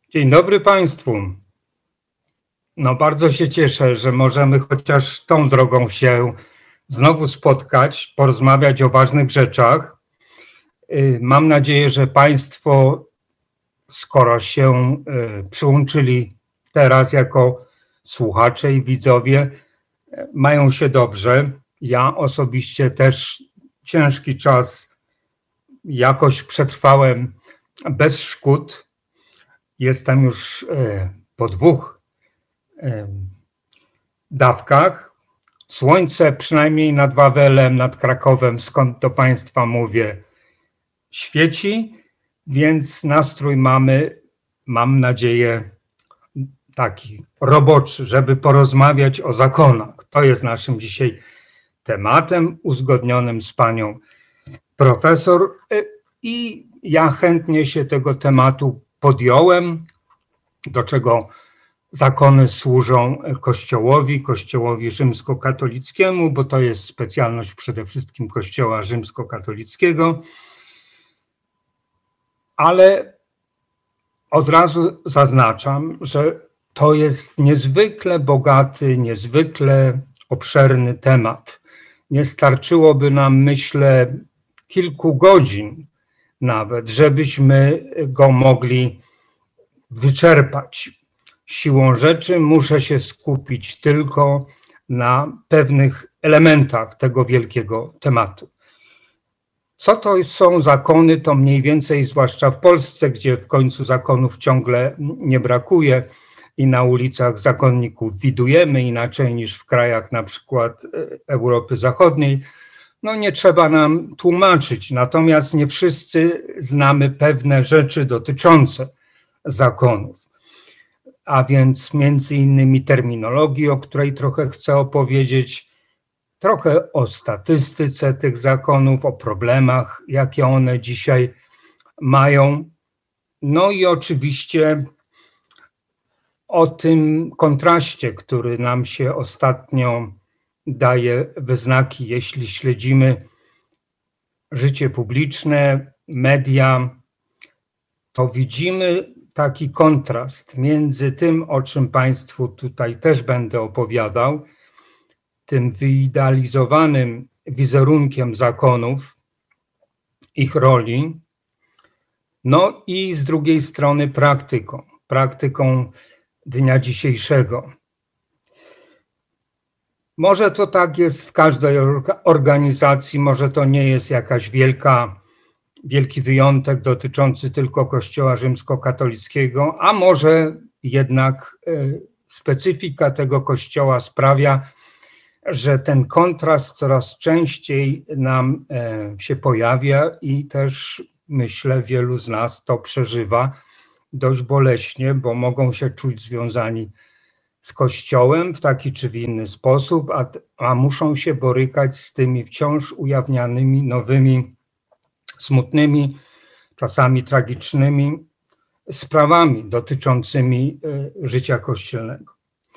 Dzień dobry Państwu. Bardzo się cieszę, że możemy chociaż tą drogą się znowu spotkać, porozmawiać o ważnych rzeczach. Mam nadzieję, że Państwo, skoro się przyłączyli teraz jako słuchacze i widzowie, mają się dobrze. Ja osobiście też ciężki czas jakoś przetrwałem bez szkód. Jestem już po 2 dawkach. Słońce przynajmniej nad Wawelem, nad Krakowem, skąd do Państwa mówię, świeci, więc nastrój mamy, mam nadzieję, taki roboczy, żeby porozmawiać o zakonach. To jest naszym dzisiaj tematem uzgodnionym z panią profesor i ja chętnie się tego tematu podjąłem, do czego zakony służą Kościołowi rzymskokatolickiemu, bo to jest specjalność przede wszystkim Kościoła rzymskokatolickiego, ale od razu zaznaczam, że to jest niezwykle bogaty, niezwykle obszerny temat. Nie starczyłoby nam, myślę, kilku godzin nawet, żebyśmy go mogli wyczerpać. Siłą rzeczy muszę się skupić tylko na pewnych elementach tego wielkiego tematu. Co to są zakony, to mniej więcej, zwłaszcza w Polsce, gdzie w końcu zakonów ciągle nie brakuje i na ulicach zakonników widujemy inaczej niż w krajach na przykład Europy Zachodniej, nie trzeba nam tłumaczyć, natomiast nie wszyscy znamy pewne rzeczy dotyczące zakonów, a więc między innymi terminologii, o której trochę chcę opowiedzieć, trochę o statystyce tych zakonów, o problemach, jakie one dzisiaj mają, i oczywiście o tym kontraście, który nam się ostatnio daje we znaki, jeśli śledzimy życie publiczne, media, to widzimy taki kontrast między tym, o czym Państwu tutaj też będę opowiadał, tym wyidealizowanym wizerunkiem zakonów, ich roli, i z drugiej strony praktyką dnia dzisiejszego. Może to tak jest w każdej organizacji, może to nie jest jakaś wielki wyjątek dotyczący tylko Kościoła rzymskokatolickiego, a może jednak specyfika tego Kościoła sprawia, że ten kontrast coraz częściej nam się pojawia i też myślę, wielu z nas to przeżywa dość boleśnie, bo mogą się czuć związani z Kościołem w taki czy w inny sposób, a muszą się borykać z tymi wciąż ujawnianymi nowymi, smutnymi, czasami tragicznymi sprawami dotyczącymi życia kościelnego.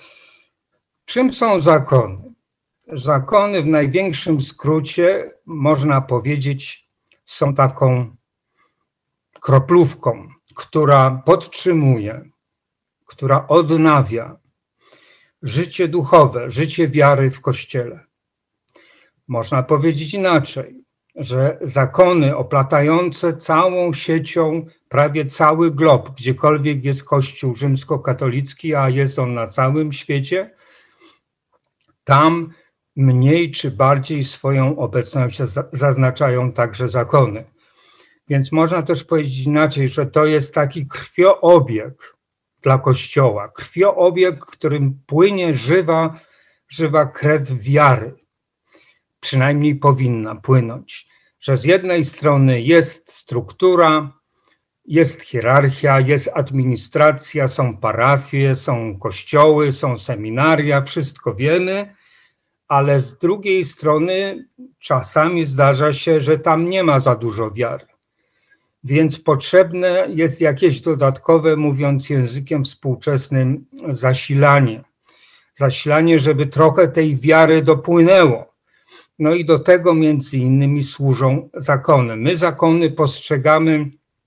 Czym są zakony? Zakony w największym skrócie, można powiedzieć, są taką kroplówką, która podtrzymuje, która odnawia życie duchowe, życie wiary w Kościele. Można powiedzieć inaczej, że zakony oplatające całą siecią prawie cały glob, gdziekolwiek jest Kościół rzymskokatolicki, a jest on na całym świecie, tam mniej czy bardziej swoją obecność zaznaczają także zakony. Więc można też powiedzieć inaczej, że to jest taki krwiobieg dla Kościoła, krwiobieg, którym płynie żywa krew wiary. Przynajmniej powinna płynąć, że z jednej strony jest struktura, jest hierarchia, jest administracja, są parafie, są kościoły, są seminaria, wszystko wiemy, ale z drugiej strony czasami zdarza się, że tam nie ma za dużo wiary. Więc potrzebne jest jakieś dodatkowe, mówiąc językiem współczesnym, zasilanie. Zasilanie, żeby trochę tej wiary dopłynęło. I do tego między innymi służą zakony. My zakony postrzegamy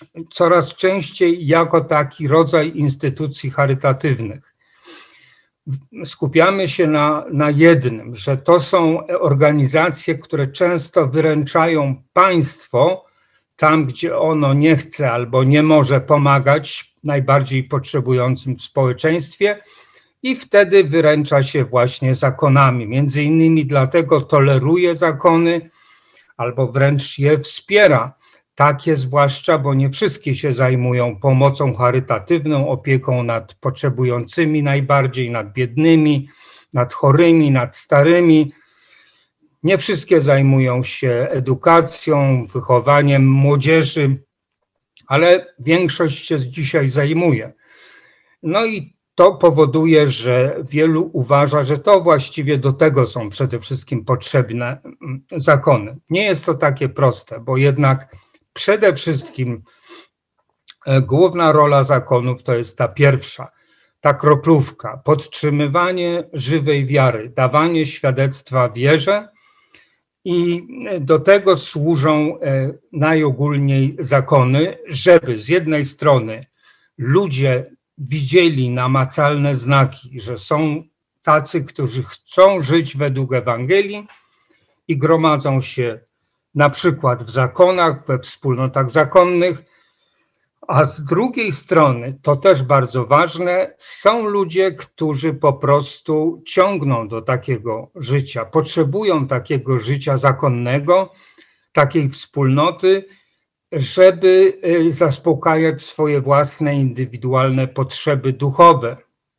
coraz częściej jako taki rodzaj instytucji charytatywnych. Skupiamy się na jednym, że to są organizacje, które często wyręczają państwo tam, gdzie ono nie chce albo nie może pomagać najbardziej potrzebującym w społeczeństwie i wtedy wyręcza się właśnie zakonami. Między innymi dlatego toleruje zakony albo wręcz je wspiera. Takie zwłaszcza, bo nie wszystkie się zajmują pomocą charytatywną, opieką nad potrzebującymi najbardziej, nad biednymi, nad chorymi, nad starymi. Nie wszystkie zajmują się edukacją, wychowaniem młodzieży, ale większość się dzisiaj zajmuje. No i to powoduje, że wielu uważa, że to właściwie do tego są przede wszystkim potrzebne zakony. Nie jest to takie proste, bo jednak przede wszystkim główna rola zakonów to jest ta pierwsza, ta kroplówka, podtrzymywanie żywej wiary, dawanie świadectwa wierze i do tego służą najogólniej zakony, żeby z jednej strony ludzie widzieli namacalne znaki, że są tacy, którzy chcą żyć według Ewangelii i gromadzą się na przykład w zakonach, we wspólnotach zakonnych, a z drugiej strony, to też bardzo ważne, są ludzie, którzy po prostu ciągną do takiego życia, potrzebują takiego życia zakonnego, takiej wspólnoty, żeby zaspokajać swoje własne, indywidualne potrzeby duchowe.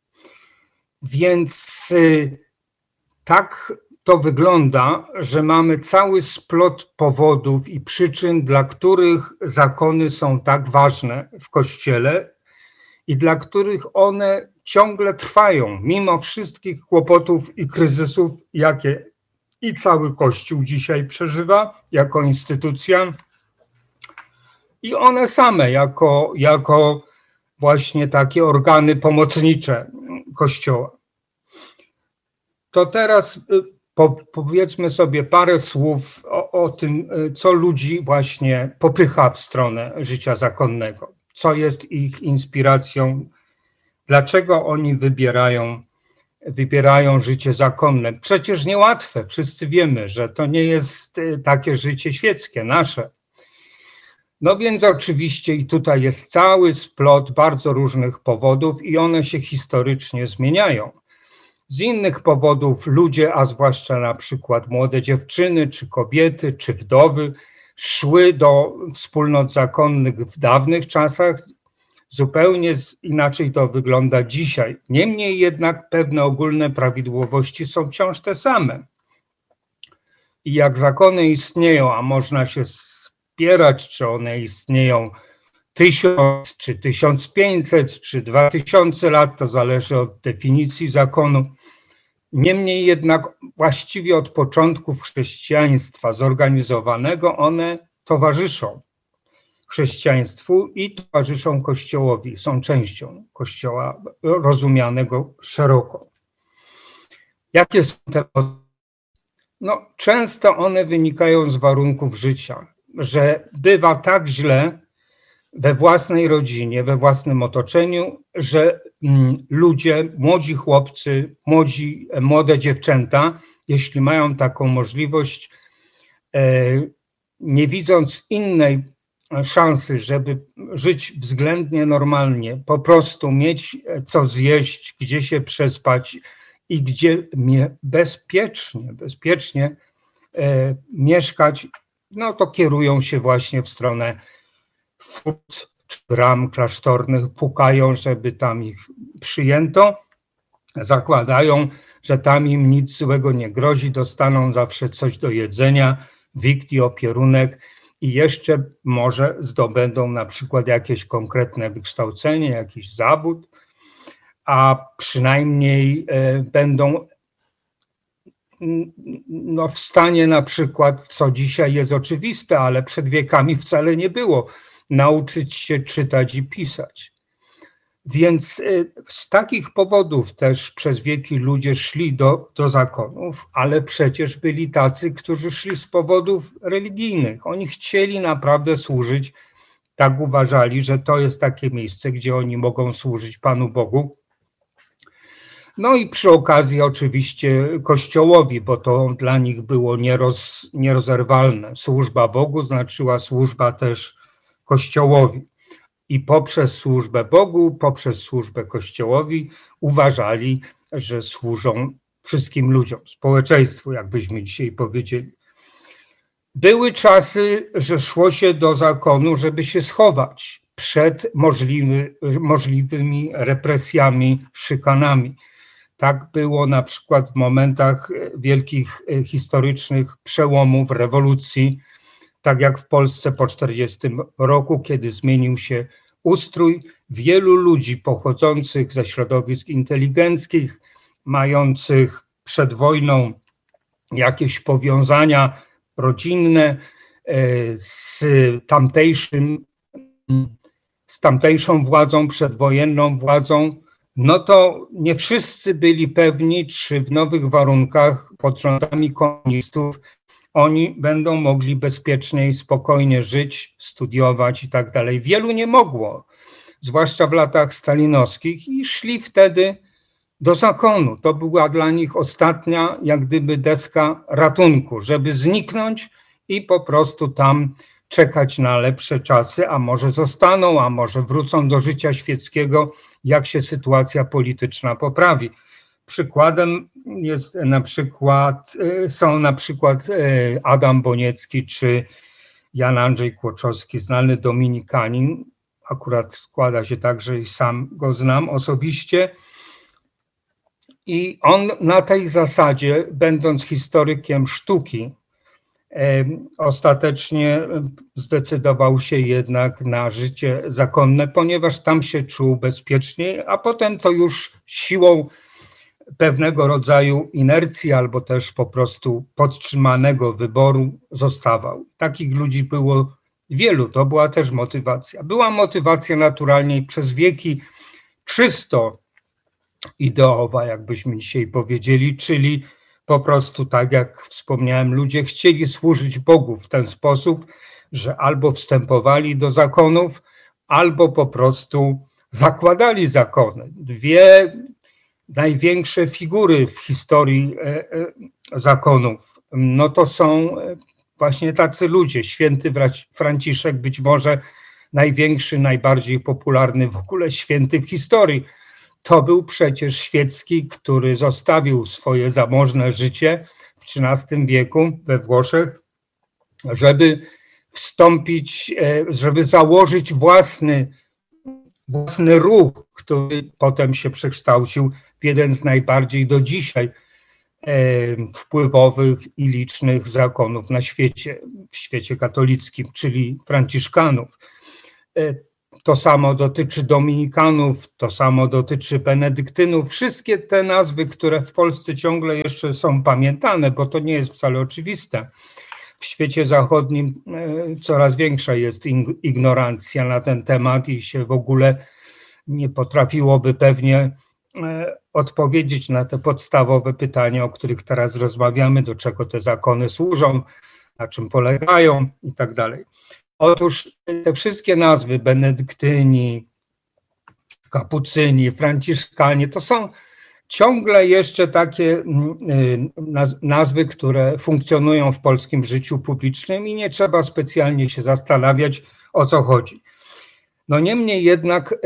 Więc tak to wygląda, że mamy cały splot powodów i przyczyn, dla których zakony są tak ważne w Kościele i dla których one ciągle trwają, mimo wszystkich kłopotów i kryzysów, jakie i cały Kościół dzisiaj przeżywa jako instytucja, i one same jako właśnie takie organy pomocnicze Kościoła. To teraz powiedzmy sobie parę słów o tym, co ludzi właśnie popycha w stronę życia zakonnego, co jest ich inspiracją, dlaczego oni wybierają życie zakonne. Przecież niełatwe, wszyscy wiemy, że to nie jest takie życie świeckie, nasze. No więc oczywiście i tutaj jest cały splot bardzo różnych powodów i one się historycznie zmieniają. Z innych powodów ludzie, a zwłaszcza na przykład młode dziewczyny, czy kobiety, czy wdowy, szły do wspólnot zakonnych w dawnych czasach. Zupełnie inaczej to wygląda dzisiaj. Niemniej jednak pewne ogólne prawidłowości są wciąż te same. I jak zakony istnieją, a można się spierać, czy one istnieją 1000, czy 1500, czy 2000 lat, to zależy od definicji zakonu. Niemniej jednak właściwie od początków chrześcijaństwa zorganizowanego one towarzyszą chrześcijaństwu i towarzyszą Kościołowi, są częścią Kościoła rozumianego szeroko. Jakie są te powody? No, często one wynikają z warunków życia, że bywa tak źle we własnej rodzinie, we własnym otoczeniu, że ludzie, młodzi chłopcy, młode dziewczęta, jeśli mają taką możliwość, nie widząc innej szansy, żeby żyć względnie normalnie, po prostu mieć co zjeść, gdzie się przespać i gdzie bezpiecznie mieszkać, no to kierują się właśnie w stronę furt czy bram klasztornych, pukają, żeby tam ich przyjęto, zakładają, że tam im nic złego nie grozi, dostaną zawsze coś do jedzenia, wikt i opierunek i jeszcze może zdobędą na przykład jakieś konkretne wykształcenie, jakiś zawód, a przynajmniej będą w stanie na przykład, co dzisiaj jest oczywiste, ale przed wiekami wcale nie było, nauczyć się czytać i pisać. Więc z takich powodów też przez wieki ludzie szli do zakonów, ale przecież byli tacy, którzy szli z powodów religijnych. Oni chcieli naprawdę służyć Tak uważali, że to jest takie miejsce, gdzie oni mogą służyć Panu Bogu. No i przy okazji oczywiście Kościołowi, bo to dla nich było nierozerwalne. Służba Bogu znaczyła służba też Kościołowi. I poprzez służbę Bogu, poprzez służbę Kościołowi uważali, że służą wszystkim ludziom, społeczeństwu, jakbyśmy dzisiaj powiedzieli. Były czasy, że szło się do zakonu, żeby się schować przed możliwymi represjami, szykanami. Tak było na przykład w momentach wielkich historycznych przełomów, rewolucji, tak jak w Polsce po 1940 roku, kiedy zmienił się ustrój. Wielu ludzi pochodzących ze środowisk inteligenckich, mających przed wojną jakieś powiązania rodzinne z tamtejszą władzą, przedwojenną władzą, no to nie wszyscy byli pewni, czy w nowych warunkach pod rządami komunistów oni będą mogli bezpiecznie i spokojnie żyć, studiować i tak dalej. Wielu nie mogło, zwłaszcza w latach stalinowskich, i szli wtedy do zakonu. To była dla nich ostatnia, jak gdyby, deska ratunku, żeby zniknąć i po prostu tam czekać na lepsze czasy, a może zostaną, a może wrócą do życia świeckiego, jak się sytuacja polityczna poprawi. Przykładem są na przykład Adam Boniecki czy Jan Andrzej Kłoczowski, znany dominikanin. Akurat składa się tak, że i sam go znam osobiście. I on na tej zasadzie, będąc historykiem sztuki, ostatecznie zdecydował się jednak na życie zakonne, ponieważ tam się czuł bezpieczniej, a potem to już siłą pewnego rodzaju inercji albo też po prostu podtrzymanego wyboru zostawał. Takich ludzi było wielu, to była też motywacja. Była motywacja naturalnie przez wieki czysto ideowa, jakbyśmy dzisiaj powiedzieli, czyli po prostu, tak jak wspomniałem, ludzie chcieli służyć Bogu w ten sposób, że albo wstępowali do zakonów, albo po prostu zakładali zakony. Dwie największe figury w historii zakonów, no to są właśnie tacy ludzie. Święty Franciszek, być może największy, najbardziej popularny w ogóle święty w historii. To był przecież świecki, który zostawił swoje zamożne życie w XIII wieku we Włoszech, żeby wstąpić, żeby założyć własny ruch, który potem się przekształcił w jeden z najbardziej do dzisiaj wpływowych i licznych zakonów na świecie, w świecie katolickim, czyli franciszkanów. To samo dotyczy dominikanów, to samo dotyczy benedyktynów. Wszystkie te nazwy, które w Polsce ciągle jeszcze są pamiętane, bo to nie jest wcale oczywiste. W świecie zachodnim coraz większa jest ignorancja na ten temat i się w ogóle nie potrafiłoby pewnie odpowiedzieć na te podstawowe pytania, o których teraz rozmawiamy, do czego te zakony służą, na czym polegają i tak dalej. Otóż te wszystkie nazwy, benedyktyni, kapucyni, franciszkanie, to są ciągle jeszcze takie nazwy, które funkcjonują w polskim życiu publicznym i nie trzeba specjalnie się zastanawiać, o co chodzi. No niemniej jednak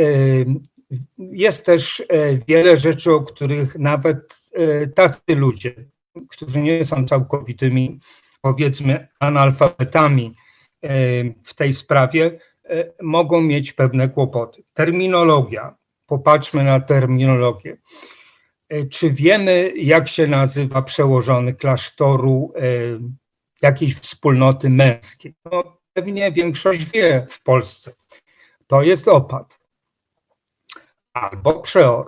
jest też wiele rzeczy, o których nawet tacy ludzie, którzy nie są całkowitymi, powiedzmy, analfabetami w tej sprawie, mogą mieć pewne kłopoty. Terminologia. Popatrzmy na terminologię. Czy wiemy, jak się nazywa przełożony klasztoru jakiejś wspólnoty męskiej? No, pewnie większość wie w Polsce. To jest opat albo przeor.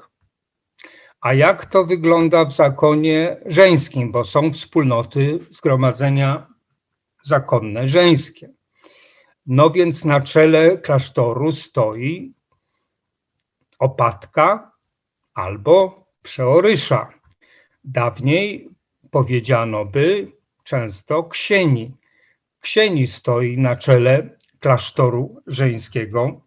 A jak to wygląda w zakonie żeńskim? Bo są wspólnoty, zgromadzenia zakonne żeńskie. No więc na czele klasztoru stoi opatka albo przeorysza. Dawniej powiedziano by często ksieni. Ksieni stoi na czele klasztoru żeńskiego.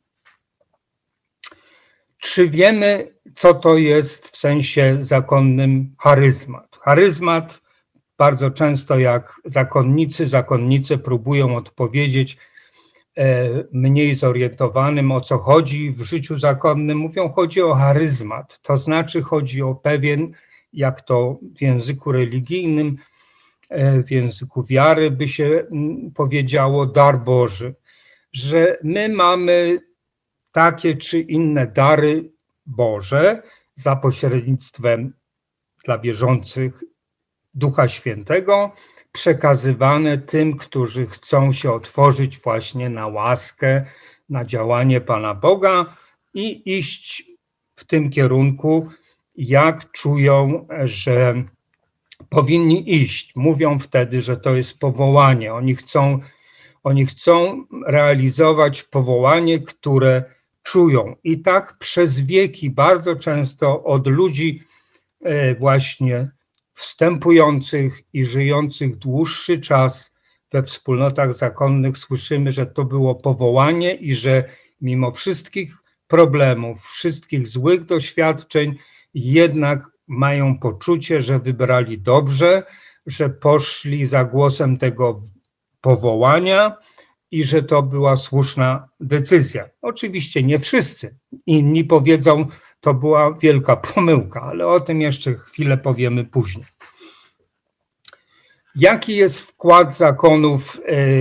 Czy wiemy, co to jest w sensie zakonnym charyzmat? Charyzmat bardzo często jak zakonnice próbują odpowiedzieć mniej zorientowanym, o co chodzi w życiu zakonnym. Mówią, chodzi o charyzmat, to znaczy chodzi o pewien, jak to w języku religijnym, w języku wiary by się powiedziało, dar Boży, że my mamy takie czy inne dary Boże za pośrednictwem dla wierzących Ducha Świętego, przekazywane tym, którzy chcą się otworzyć właśnie na łaskę, na działanie Pana Boga i iść w tym kierunku, jak czują, że powinni iść. Mówią wtedy, że to jest powołanie. Oni chcą realizować powołanie, które czują. I tak przez wieki bardzo często od ludzi właśnie wstępujących i żyjących dłuższy czas we wspólnotach zakonnych słyszymy, że to było powołanie i że mimo wszystkich problemów, wszystkich złych doświadczeń, jednak mają poczucie, że wybrali dobrze, że poszli za głosem tego powołania i że to była słuszna decyzja. Oczywiście nie wszyscy. Inni powiedzą, to była wielka pomyłka, ale o tym jeszcze chwilę powiemy później. Jaki jest wkład zakonów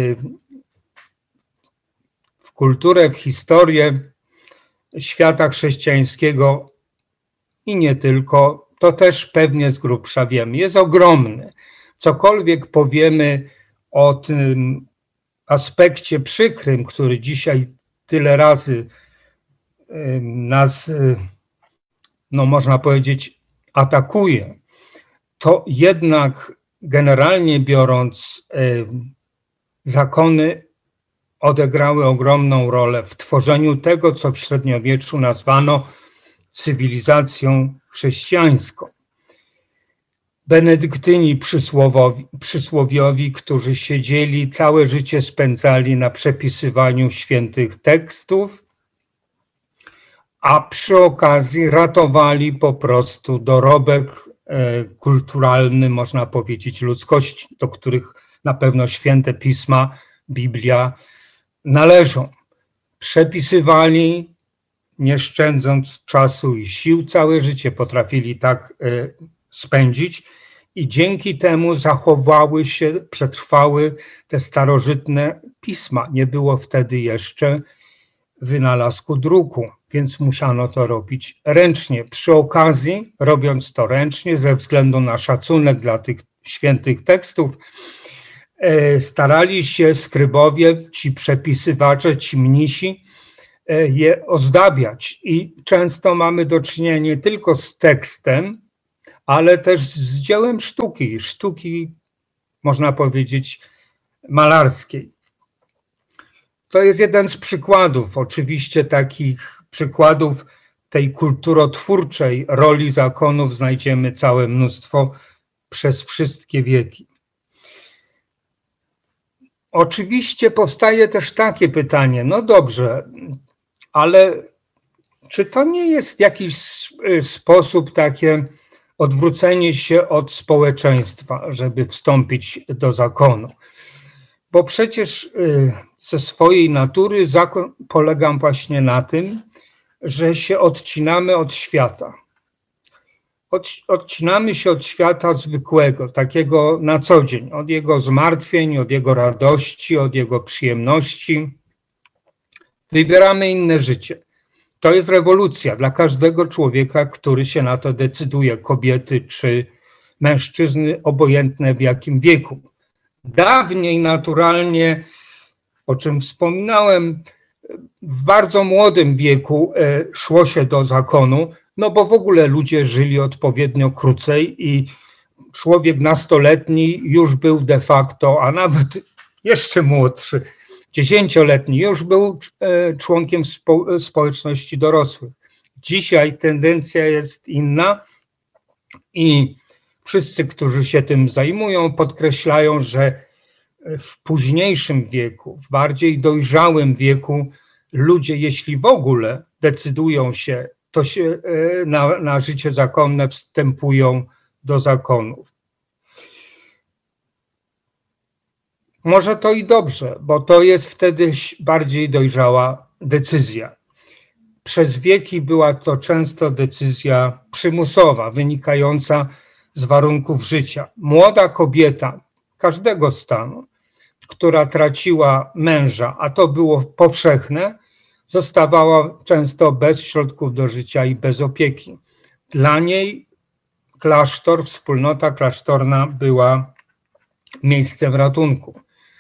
w kulturę, w historię świata chrześcijańskiego i nie tylko, to też pewnie z grubsza wiemy, jest ogromny. Cokolwiek powiemy o tym aspekcie przykrym, który dzisiaj tyle razy nas, no można powiedzieć, atakuje, to jednak generalnie biorąc zakony odegrały ogromną rolę w tworzeniu tego, co w średniowieczu nazwano cywilizacją chrześcijańską. Benedyktyni przysłowiowi, którzy siedzieli, całe życie spędzali na przepisywaniu świętych tekstów, a przy okazji ratowali po prostu dorobek kulturalny, można powiedzieć, ludzkości, do których na pewno święte pisma, Biblia należą. Przepisywali, nie szczędząc czasu i sił, całe życie potrafili tak spędzić i dzięki temu zachowały się, przetrwały te starożytne pisma. Nie było wtedy jeszcze wynalazku druku, więc musiano to robić ręcznie. Przy okazji, robiąc to ręcznie, ze względu na szacunek dla tych świętych tekstów, starali się skrybowie, ci przepisywacze, ci mnisi, je ozdabiać. I często mamy do czynienia nie tylko z tekstem, ale też z dziełem sztuki, można powiedzieć, malarskiej. To jest jeden z przykładów, oczywiście takich przykładów tej kulturotwórczej roli zakonów znajdziemy całe mnóstwo przez wszystkie wieki. Oczywiście powstaje też takie pytanie, no dobrze, ale czy to nie jest w jakiś sposób takie odwrócenie się od społeczeństwa, żeby wstąpić do zakonu? Bo przecież ze swojej natury zakon polega właśnie na tym, że się odcinamy od świata. Odcinamy się od świata zwykłego, takiego na co dzień, od jego zmartwień, od jego radości, od jego przyjemności. Wybieramy inne życie. To jest rewolucja dla każdego człowieka, który się na to decyduje, kobiety czy mężczyzny, obojętne w jakim wieku. Dawniej naturalnie, o czym wspominałem, w bardzo młodym wieku szło się do zakonu, no bo w ogóle ludzie żyli odpowiednio krócej i człowiek nastoletni już był de facto, a nawet jeszcze młodszy, 10-letni, już był członkiem społeczności dorosłych. Dzisiaj tendencja jest inna i wszyscy, którzy się tym zajmują, podkreślają, że w późniejszym wieku, w bardziej dojrzałym wieku ludzie, jeśli w ogóle decydują się, to się na życie zakonne wstępują do zakonów. Może to i dobrze, bo to jest wtedy bardziej dojrzała decyzja. Przez wieki była to często decyzja przymusowa, wynikająca z warunków życia. Młoda kobieta każdego stanu, która traciła męża, a to było powszechne, zostawała często bez środków do życia i bez opieki. Dla niej klasztor, wspólnota klasztorna była miejscem ratunku.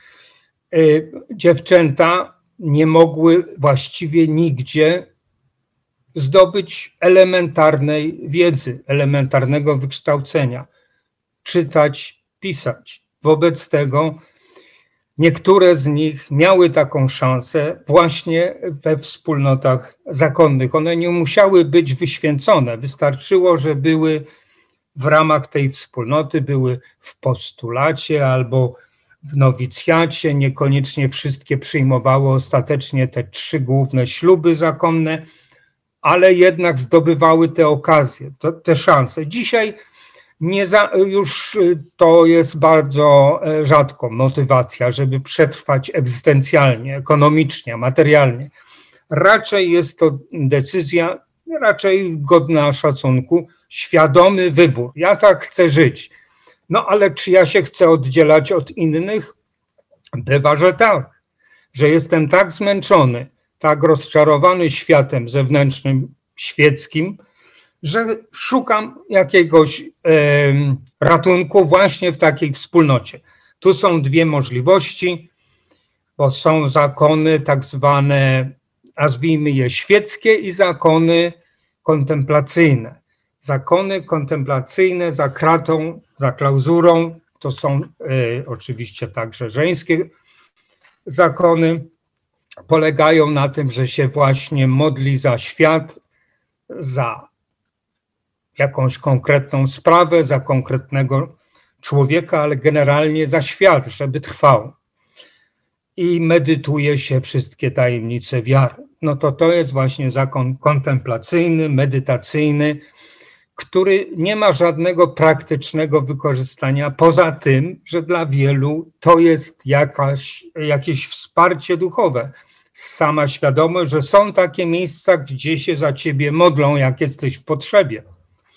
Dziewczęta nie mogły właściwie nigdzie zdobyć elementarnej wiedzy, elementarnego wykształcenia, czytać, pisać. Wobec tego niektóre z nich miały taką szansę właśnie we wspólnotach zakonnych. One nie musiały być wyświęcone, wystarczyło, że były w ramach tej wspólnoty, były w postulacie albo w nowicjacie, niekoniecznie wszystkie przyjmowały ostatecznie te 3 główne śluby zakonne, ale jednak zdobywały te okazje, te szanse. Dzisiaj już to jest bardzo rzadko motywacja, żeby przetrwać egzystencjalnie, ekonomicznie, materialnie. Raczej jest to decyzja, raczej godna szacunku, świadomy wybór. Ja tak chcę żyć. No ale czy ja się chcę oddzielać od innych? Bywa, że tak, że jestem tak zmęczony, tak rozczarowany światem zewnętrznym, świeckim, że szukam jakiegoś ratunku właśnie w takiej wspólnocie. Tu są 2 możliwości, bo są zakony tak zwane, nazwijmy je świeckie i zakony kontemplacyjne. Zakony kontemplacyjne za kratą, za klauzurą, to są oczywiście także żeńskie zakony, polegają na tym, że się właśnie modli za świat, za jakąś konkretną sprawę, za konkretnego człowieka, ale generalnie za świat, żeby trwał. I medytuje się wszystkie tajemnice wiary. No to jest właśnie zakon kontemplacyjny, medytacyjny, który nie ma żadnego praktycznego wykorzystania, poza tym, że dla wielu to jest jakieś wsparcie duchowe. Sama świadomość, że są takie miejsca, gdzie się za ciebie modlą, jak jesteś w potrzebie.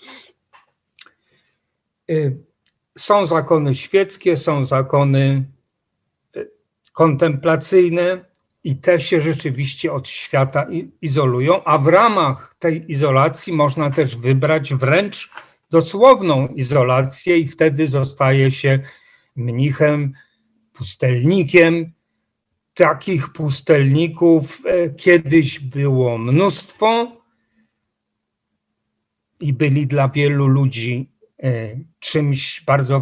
Są zakony świeckie, są zakony kontemplacyjne i te się rzeczywiście od świata izolują, a w ramach tej izolacji można też wybrać wręcz dosłowną izolację i wtedy zostaje się mnichem, pustelnikiem. Takich pustelników kiedyś było mnóstwo i byli dla wielu ludzi czymś bardzo